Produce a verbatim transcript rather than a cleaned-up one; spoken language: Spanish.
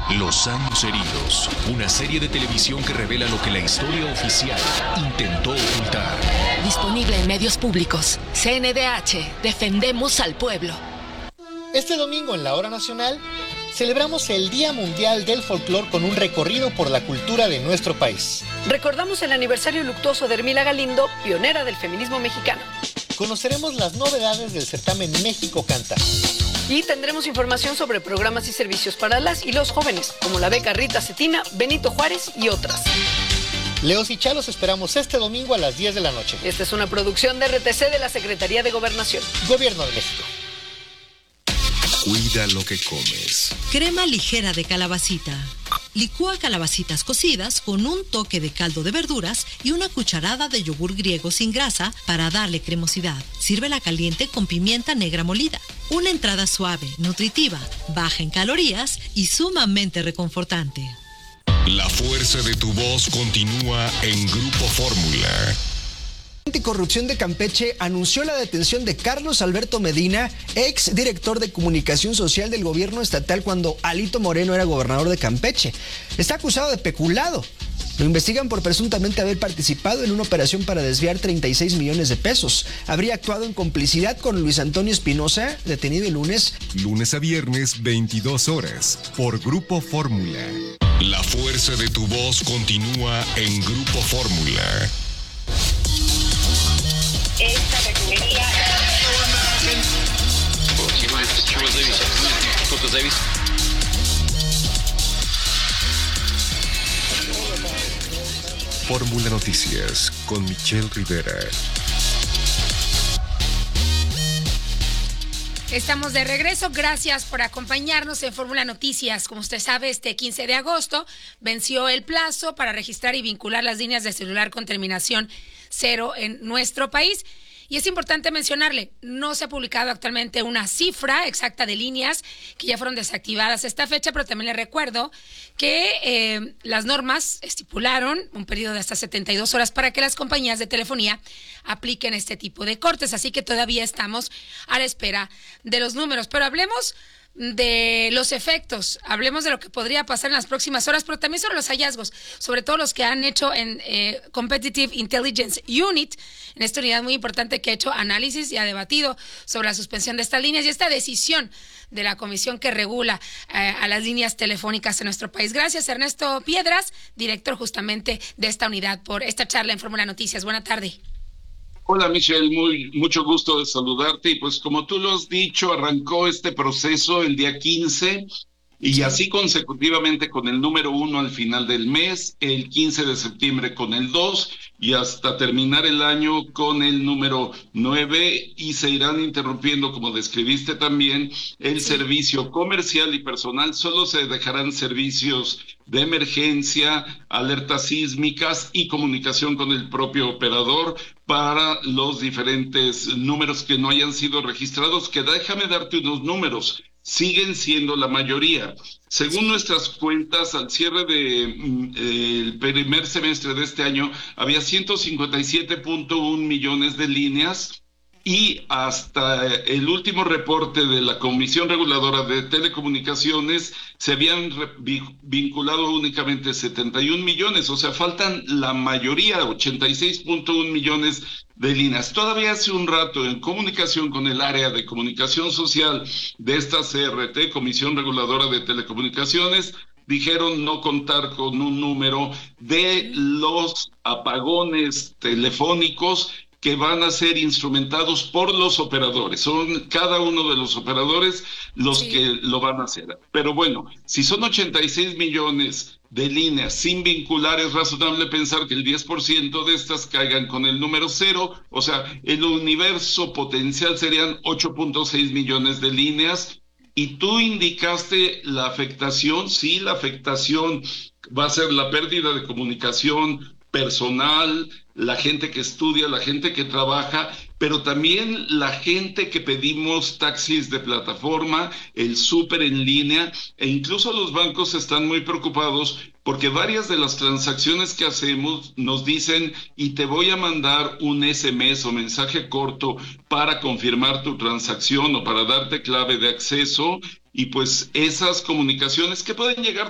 Los años heridos, una serie de televisión que revela lo que la historia oficial intentó ocultar. Disponible en medios públicos. C N D H, defendemos al pueblo. Este domingo en la Hora Nacional celebramos el Día Mundial del Folclor con un recorrido por la cultura de nuestro país. Recordamos el aniversario luctuoso de Ermila Galindo, pionera del feminismo mexicano. Conoceremos las novedades del certamen México Canta. Y tendremos información sobre programas y servicios para las y los jóvenes, como la beca Rita Cetina, Benito Juárez y otras. Leos y Chalos esperamos este domingo a las diez de la noche. Esta es una producción de R T C de la Secretaría de Gobernación. Gobierno de México. Cuida lo que comes. Crema ligera de calabacita. Licúa calabacitas cocidas con un toque de caldo de verduras y una cucharada de yogur griego sin grasa para darle cremosidad. Sírvela caliente con pimienta negra molida. Una entrada suave, nutritiva, baja en calorías y sumamente reconfortante. La fuerza de tu voz continúa en Grupo Fórmula. Anticorrupción de Campeche anunció la detención de Carlos Alberto Medina, ex director de comunicación social del gobierno estatal cuando Alito Moreno era gobernador de Campeche. Está acusado de peculado. Lo investigan por presuntamente haber participado en una operación para desviar treinta y seis millones de pesos. Habría actuado en complicidad con Luis Antonio Espinosa, detenido el lunes. Lunes a viernes, veintidós horas, por Grupo Fórmula. La fuerza de tu voz continúa en Grupo Fórmula. Esta refinería. Fórmula Noticias con Michelle Rivera. Estamos de regreso, gracias por acompañarnos en Fórmula Noticias. Como usted sabe, este quince de agosto venció el plazo para registrar y vincular las líneas de celular con terminación cero en nuestro país. Y es importante mencionarle, no se ha publicado actualmente una cifra exacta de líneas que ya fueron desactivadas a esta fecha, pero también le recuerdo que eh, las normas estipularon un periodo de hasta setenta y dos horas para que las compañías de telefonía apliquen este tipo de cortes, así que todavía estamos a la espera de los números. Pero hablemos de los efectos, hablemos de lo que podría pasar en las próximas horas, pero también sobre los hallazgos, sobre todo los que han hecho en eh, Competitive Intelligence Unit, en esta unidad muy importante que ha hecho análisis y ha debatido sobre la suspensión de estas líneas y esta decisión de la comisión que regula eh, a las líneas telefónicas en nuestro país. Gracias, Ernesto Piedras, director justamente de esta unidad, por esta charla en Fórmula Noticias. Buena tarde. Hola Michelle, muy, mucho gusto de saludarte y pues como tú lo has dicho, arrancó este proceso el día quince y así consecutivamente con el número uno al final del mes, el quince de septiembre con el dos y hasta terminar el año con el número nueve y se irán interrumpiendo, como describiste también, el servicio comercial y personal. Solo se dejarán servicios de emergencia, alertas sísmicas y comunicación con el propio operador para los diferentes números que no hayan sido registrados, que déjame darte unos números, siguen siendo la mayoría. Según nuestras cuentas, al cierre del de, eh, primer semestre de este año, había ciento cincuenta y siete punto uno millones de líneas y hasta el último reporte de la Comisión Reguladora de Telecomunicaciones se habían vinculado únicamente setenta y un millones, o sea, faltan la mayoría, ochenta y seis punto uno millones de líneas. Todavía hace un rato, en comunicación con el área de comunicación social de esta C R T, Comisión Reguladora de Telecomunicaciones, dijeron no contar con un número de los apagones telefónicos que van a ser instrumentados por los operadores. Son cada uno de los operadores los sí. que lo van a hacer. Pero bueno, si son ochenta y seis millones de líneas sin vincular, es razonable pensar que el diez por ciento de estas caigan con el número cero, o sea, el universo potencial serían ocho punto seis millones de líneas. Y tú indicaste la afectación, sí, la afectación va a ser la pérdida de comunicación personal, la gente que estudia, la gente que trabaja, pero también la gente que pedimos taxis de plataforma, el súper en línea, e incluso los bancos están muy preocupados porque varias de las transacciones que hacemos nos dicen y te voy a mandar un S M S o mensaje corto para confirmar tu transacción o para darte clave de acceso, y pues esas comunicaciones que pueden llegar